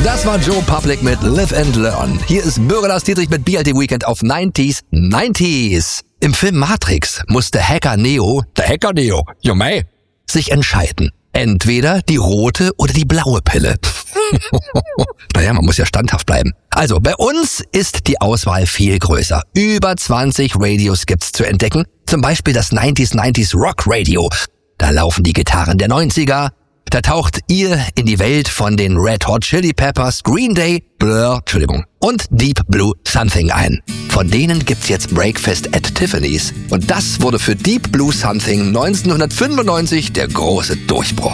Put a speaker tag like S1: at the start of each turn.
S1: Das war Joe Public mit Live and Learn. Hier ist Bürger Lars Dietrich mit BLT Weekend auf 90s. Im Film Matrix musste der Hacker Neo, sich entscheiden. Entweder die rote oder die blaue Pille. Naja, man muss ja standhaft bleiben. Also, bei uns ist die Auswahl viel größer. Über 20 Radios gibt's zu entdecken. Zum Beispiel das 90s Rock Radio. Da laufen die Gitarren der 90er. Da taucht ihr in die Welt von den Red Hot Chili Peppers, Green Day, Blur, und Deep Blue Something ein. Von denen gibt's jetzt Breakfast at Tiffany's. Und das wurde für Deep Blue Something 1995 der große Durchbruch.